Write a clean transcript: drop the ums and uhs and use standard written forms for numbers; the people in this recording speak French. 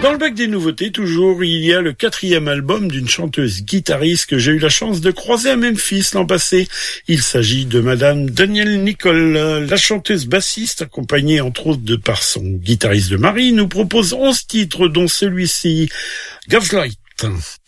Dans le bac des nouveautés, toujours, il y a le 4e album d'une chanteuse guitariste que j'ai eu la chance de croiser à Memphis l'an passé. Il s'agit de Madame Danielle Nicole. La chanteuse bassiste, accompagnée entre autres de par son guitariste de mari, nous propose 11 titres, dont celui-ci, Gaslight.